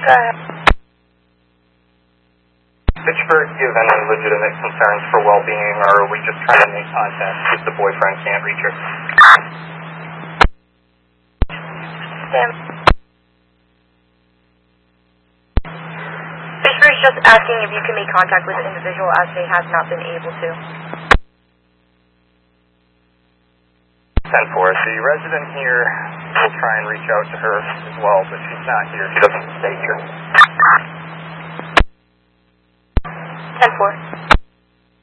Go ahead. Fitchburg, do you have any legitimate concerns for well-being, or are we just trying to make contact if the boyfriend can't reach her? Sam. Fitchburg's just asking if you can make contact with the individual as they have not been able to. 10-4. The resident here will try and reach out to her as well, but she's not here. She doesn't stay here. 10-4.